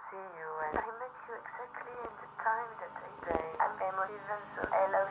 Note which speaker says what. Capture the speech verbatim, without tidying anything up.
Speaker 1: see you, and I met you exactly in the time that I day. I'm emotive, and so I love